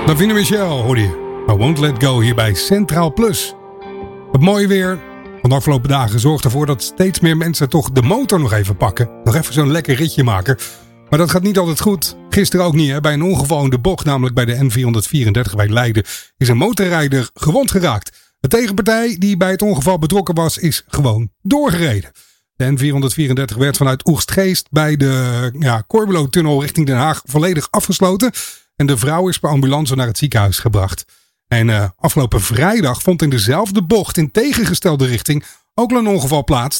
Davina Michel hoorde je. I Won't Let Go hier bij Centraal Plus. Het mooie weer van de afgelopen dagen zorgt ervoor dat steeds meer mensen toch de motor nog even pakken. Nog even zo'n lekker ritje maken. Maar dat gaat niet altijd goed. Gisteren ook niet. Hè? Bij een ongeval in de bocht, namelijk bij de N434 bij Leiden, is een motorrijder gewond geraakt. De tegenpartij die bij het ongeval betrokken was, is gewoon doorgereden. De N434 werd vanuit Oegstgeest bij de Corbulo-tunnel richting Den Haag volledig afgesloten. En de vrouw is per ambulance naar het ziekenhuis gebracht. En afgelopen vrijdag vond in dezelfde bocht in tegengestelde richting ook een ongeval plaats.